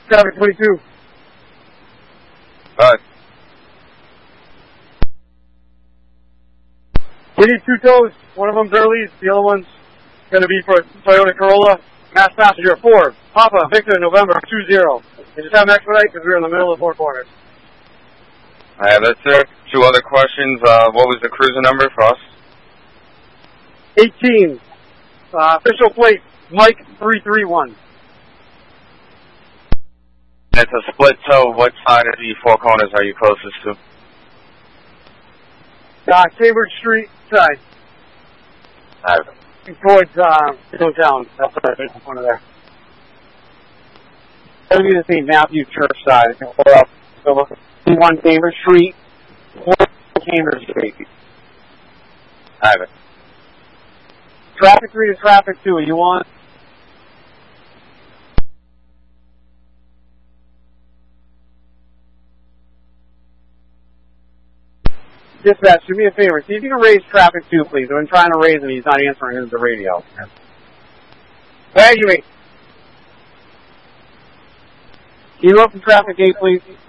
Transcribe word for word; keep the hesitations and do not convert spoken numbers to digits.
Traffic twenty-two. Alright. We need two tows. One of them's early. The other one's going to be for Toyota Corolla. Mass passenger four. Papa, Victor, November two zero. You just have an expedite because we're in the middle of the four corners. I have that, sir. Two other questions. Uh, what was the cruiser number for us? eighteen. Uh, official plate, Mike three three one. It's a split tow. What side of the four corners are you closest to? Uh, Cambridge Street side. I have it. Towards, uh, downtown. That's the corner there. It's going to be the Saint Matthew Church side. If you pull up, so look at one Cambridge Street, one Cambridge Street. I have it. Traffic three to traffic two. You want? Dispatch, do me a favor. See if you can raise traffic two, please. I've been trying to raise him. He's not answering into the radio. Graduate. Can you open traffic eight, please?